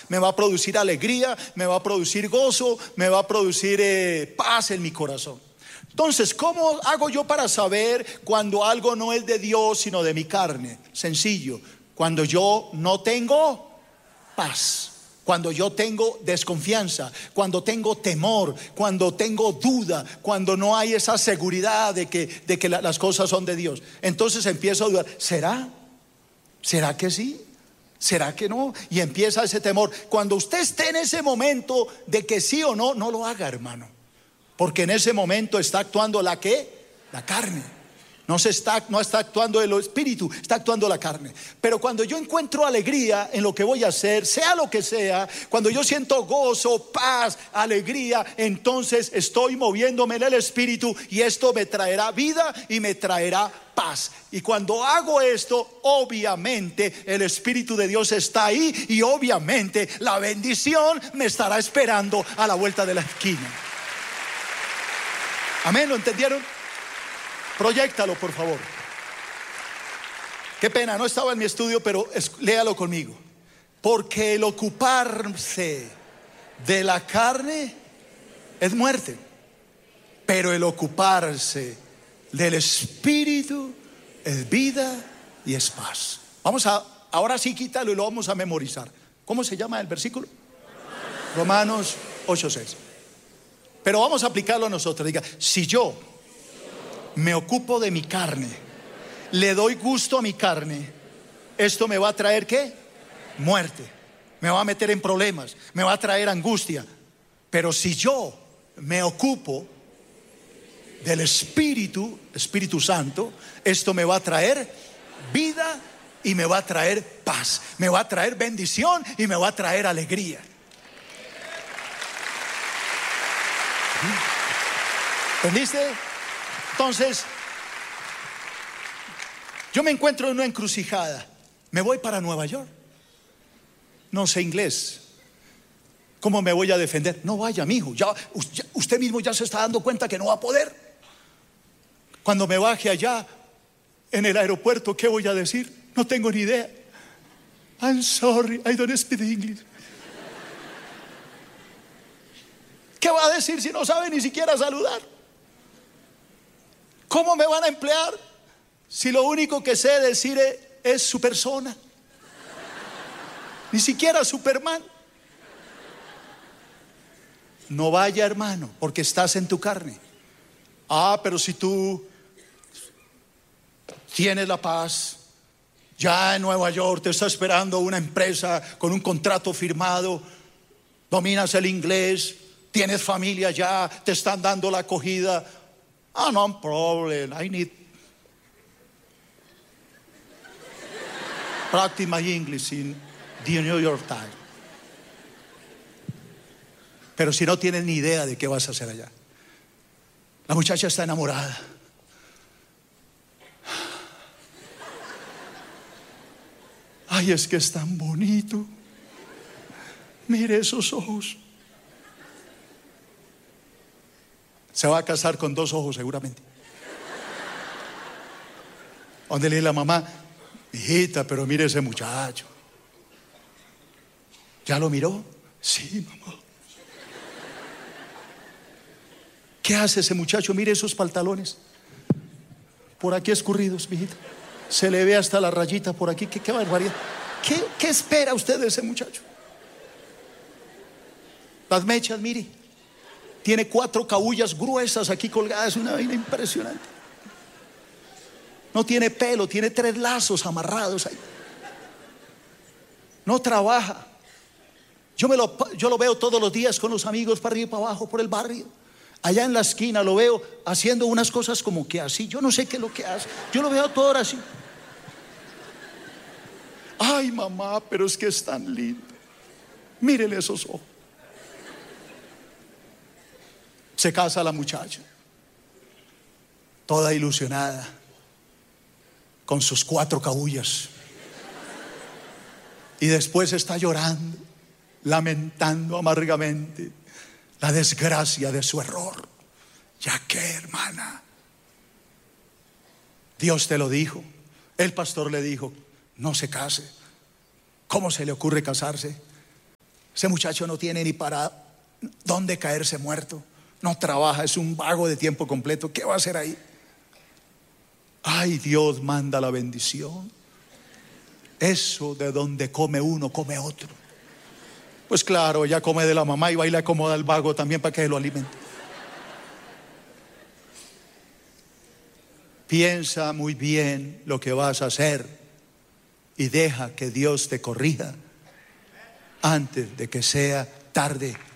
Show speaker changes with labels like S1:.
S1: me va a producir alegría, me va a producir gozo, me va a producir paz en mi corazón. Entonces, ¿cómo hago yo para saber cuando algo no es de Dios sino de mi carne? Sencillo, cuando yo no tengo paz, cuando yo tengo desconfianza, cuando tengo temor, cuando tengo duda, cuando no hay esa seguridad de que las cosas son de Dios. Entonces empiezo a dudar, ¿será? ¿Será que sí? ¿Será que no? Y empieza ese temor. Cuando usted esté en ese momento de que sí o no, no lo haga, hermano, porque en ese momento está actuando la carne. No está actuando el espíritu, está actuando la carne. Pero cuando yo encuentro alegría en lo que voy a hacer, sea lo que sea, cuando yo siento gozo, paz, alegría, entonces estoy moviéndome en el espíritu y esto me traerá vida y me traerá paz. Y cuando hago esto, obviamente el Espíritu de Dios está ahí y obviamente la bendición me estará esperando a la vuelta de la esquina. Amén, ¿lo entendieron? Proyéctalo, por favor. Qué pena, no estaba en mi estudio, pero léalo conmigo. Porque el ocuparse de la carne es muerte, pero el ocuparse del espíritu es vida y es paz. Ahora sí quítalo y lo vamos a memorizar. ¿Cómo se llama el versículo? Romanos 8:6. Pero vamos a aplicarlo a nosotros. Diga, si yo me ocupo de mi carne, le doy gusto a mi carne, esto me va a traer ¿qué? Muerte, me va a meter en problemas, me va a traer angustia. Pero si yo me ocupo del Espíritu Santo, esto me va a traer vida y me va a traer paz, me va a traer bendición y me va a traer alegría. ¿Entendiste? Entonces, yo me encuentro en una encrucijada. Me voy para Nueva York. No sé inglés. ¿Cómo me voy a defender? No vaya, mijo. Usted mismo ya se está dando cuenta que no va a poder. Cuando me baje allá en el aeropuerto, ¿qué voy a decir? No tengo ni idea. I'm sorry, I don't speak English. ¿Qué va a decir si no sabe ni siquiera saludar? ¿Cómo me van a emplear si lo único que sé decir es su persona? Ni siquiera Superman. No vaya, hermano, porque estás en tu carne. Pero si tú tienes la paz, ya en Nueva York te está esperando una empresa con un contrato firmado, dominas el inglés, tienes familia ya, te están dando la acogida. No problem, I need practice my English in the New York Times. Pero si no tienes ni idea de qué vas a hacer allá. La muchacha está enamorada. Ay, es que es tan bonito. Mire esos ojos. Se va a casar con 2 ojos seguramente. Donde le dice la mamá, hijita, pero mire ese muchacho. ¿Ya lo miró? Sí, mamá. ¿Qué hace ese muchacho? Mire esos pantalones. Por aquí escurridos, mijita. Se le ve hasta la rayita por aquí. Qué barbaridad. ¿Qué espera usted de ese muchacho? Las mechas, mire. Tiene 4 cabullas gruesas aquí colgadas, una vaina impresionante. No tiene pelo, tiene 3 lazos amarrados ahí. No trabaja. Yo lo veo todos los días con los amigos para arriba y para abajo por el barrio. Allá en la esquina lo veo haciendo unas cosas como que así. Yo no sé qué es lo que hace. Yo lo veo todo así. Ay, mamá, pero es que es tan lindo. Mírele esos ojos. Se casa la muchacha, toda ilusionada, con sus 4 cabullas. Y después está llorando, lamentando amargamente la desgracia de su error. ¿Ya qué, hermana? Dios te lo dijo. El pastor le dijo, no se case. ¿Cómo se le ocurre casarse? Ese muchacho no tiene ni para dónde caerse muerto. No trabaja, es un vago de tiempo completo. ¿Qué va a hacer ahí? Ay, Dios manda la bendición. Eso de donde come uno, come otro. Pues claro, ella come de la mamá y va y le acomoda al vago también para que lo alimente. Piensa muy bien lo que vas a hacer y deja que Dios te corrija antes de que sea tarde.